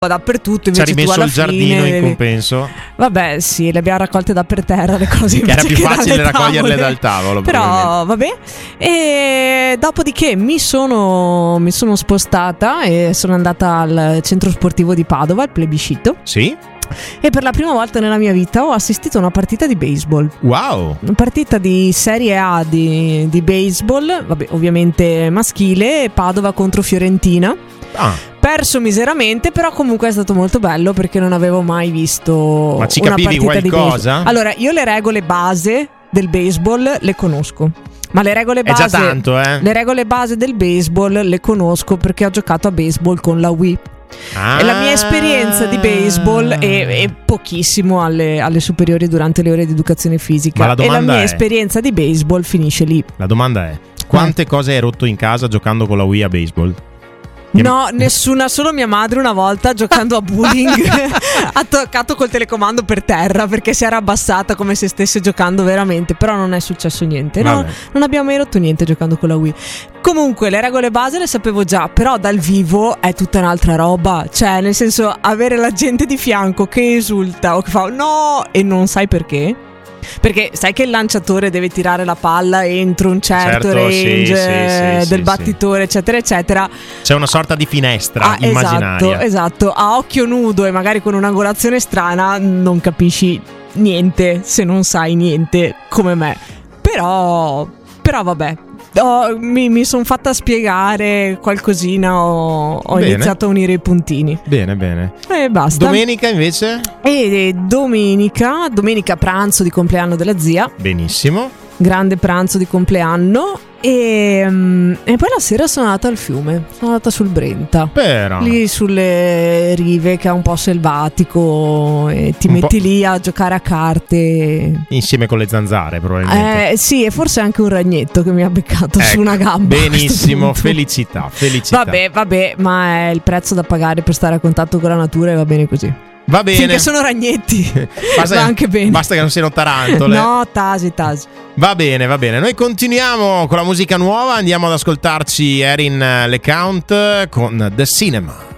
dappertutto, ci ha invece rimesso tu alla il giardino fine in compenso. Vabbè, sì, le abbiamo raccolte da per terra le cose, Che era più invece che facile dalle raccoglierle tavole. dal tavolo, Però vabbè. E dopodiché mi sono spostata e sono andata al centro sportivo di Padova, al Plebiscito, Sì? e per la prima volta nella mia vita ho assistito a una partita di baseball. Wow! Una partita di Serie A di baseball, vabbè, ovviamente maschile, Padova contro Fiorentina. Perso miseramente, però comunque è stato molto bello perché non avevo mai visto Ma ci una capivi partita di qualcosa? baseball. Allora, io le regole base del baseball le conosco, ma le regole base È già tanto, le regole base del baseball le conosco perché ho giocato a baseball con la Wii. E la mia esperienza di baseball è pochissimo alle superiori durante le ore di educazione fisica. Ma la e la mia è, esperienza di baseball finisce lì. La domanda è: quante cose hai rotto in casa giocando con la Wii a baseball? No, nessuna, solo mia madre una volta giocando a bowling ha toccato col telecomando per terra perché si era abbassata come se stesse giocando veramente, però non è successo niente. No, non abbiamo mai rotto niente giocando con la Wii. Comunque le regole base le sapevo già, però dal vivo è tutta un'altra roba, cioè nel senso avere la gente di fianco che esulta o che fa no e non sai perché. Perché sai che il lanciatore deve tirare la palla entro un certo range del battitore, eccetera eccetera. C'è una sorta di finestra immaginaria. Esatto, a occhio nudo e magari con un'angolazione strana non capisci niente se non sai niente come me. Però vabbè, mi sono fatta spiegare qualcosina, ho iniziato a unire i puntini. Bene. E basta. Domenica invece? E domenica pranzo di compleanno della zia. Benissimo. Grande pranzo di compleanno. E poi la sera sono andata al fiume. Sono andata sul Brenta. Però lì sulle rive, che è un po' selvatico, e ti metti lì a giocare a carte insieme con le zanzare, probabilmente. Sì, e forse anche un ragnetto che mi ha beccato su una gamba. Benissimo, felicità. Vabbè, ma è il prezzo da pagare per stare a contatto con la natura e va bene così. Va bene. Finché sono ragnetti va anche bene. Basta che non siano tarantole. No, tasi. Va bene. Noi continuiamo con la musica nuova. Andiamo ad ascoltarci Erin LeCount con The Cinema.